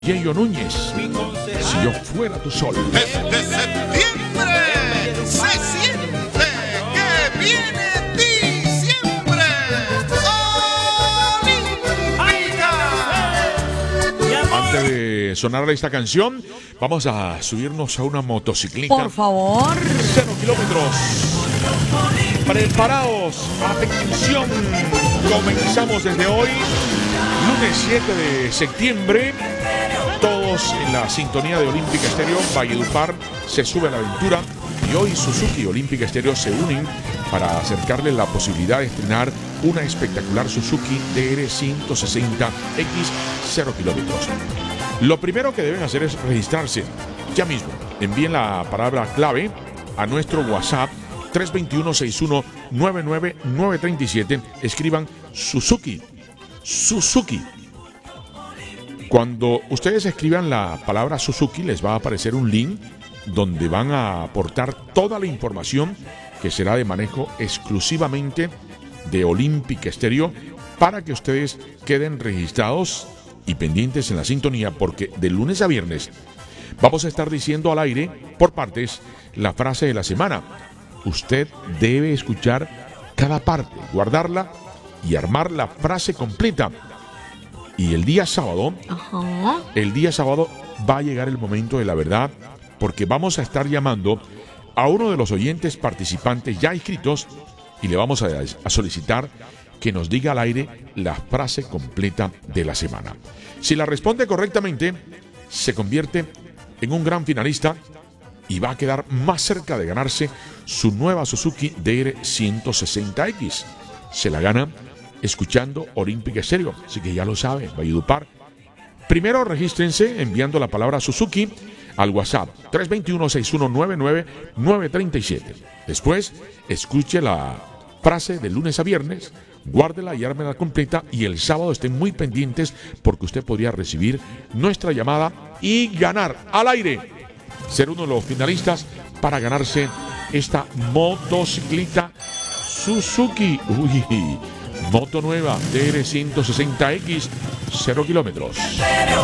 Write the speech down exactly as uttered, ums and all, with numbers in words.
Yeyo Núñez, si yo fuera tu sol. Desde septiembre se siente que viene diciembre. ¡Olímpica! Antes de sonar esta canción, vamos a subirnos a una motocicleta. Por favor. Cero kilómetros. Preparados. Atención. Comenzamos desde hoy, lunes siete de septiembre. Todos en la sintonía de Olímpica Estéreo. Valledupar se sube a la aventura y hoy Suzuki y Olímpica Estéreo se unen para acercarles la posibilidad de estrenar una espectacular Suzuki D R ciento sesenta X cero kilómetros. Lo primero que deben hacer es registrarse. Ya mismo, envíen la palabra clave a nuestro WhatsApp tres dos uno, seis uno nueve nueve nueve tres siete. Escriban Suzuki. Suzuki. Cuando ustedes escriban la palabra Suzuki, les va a aparecer un link donde van a aportar toda la información que será de manejo exclusivamente de Olímpica Estéreo para que ustedes queden registrados y pendientes en la sintonía, porque de lunes a viernes vamos a estar diciendo al aire por partes la frase de la semana. Usted debe escuchar cada parte, guardarla y armar la frase completa. Y el día sábado, Ajá. el día sábado va a llegar el momento de la verdad, porque vamos a estar llamando a uno de los oyentes participantes ya inscritos y le vamos a, a solicitar que nos diga al aire la frase completa de la semana. Si la responde correctamente, se convierte en un gran finalista y va a quedar más cerca de ganarse su nueva Suzuki D R ciento sesenta X. Se la gana escuchando Olímpica Estéreo, así que ya lo sabe, Valledupar. Primero regístrense enviando la palabra Suzuki al WhatsApp tres dos uno, seis uno nueve nueve nueve tres siete. Después, escuche la frase de lunes a viernes, guárdela y ármela completa, y el sábado estén muy pendientes porque usted podría recibir nuestra llamada y ganar al aire, ser uno de los finalistas para ganarse esta motocicleta Suzuki. Uy, moto nueva D R ciento sesenta X cero kilómetros.